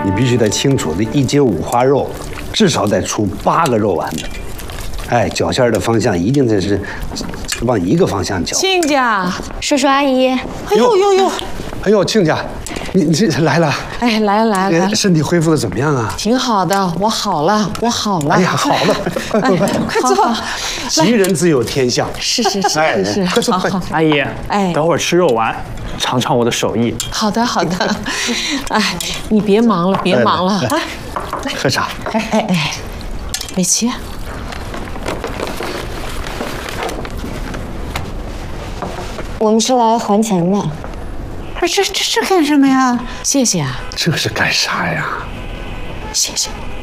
你必须得清楚，这1斤五花肉，至少得出8个肉丸子。哎，绞馅的方向一定得是往一个方向绞。 亲家， 叔叔阿姨， 哎呦呦呦， 哎呦，亲家，你这来了。 哎，来， 身体恢复的怎么样啊？ 挺好的，我好了。 哎呀，好了， 快坐。 吉人自有天相。 是， 快坐，快。 阿姨， 哎， 等会儿吃肉丸，尝尝我的手艺。 好的。哎，你别忙了，啊！ 喝茶。 哎，美琪。 我们是来还钱的。 不是这干什么呀？谢谢啊。 这是干啥呀？ 谢谢。